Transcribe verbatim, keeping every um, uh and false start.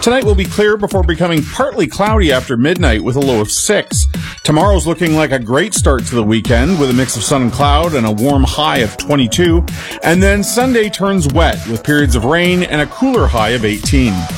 Tonight will be clear before becoming partly cloudy after midnight with a low of six. Tomorrow's looking like a great start to the weekend with a mix of sun and cloud and a warm high of twenty-two. And then Sunday turns wet with periods of rain and a cooler high of eighteen.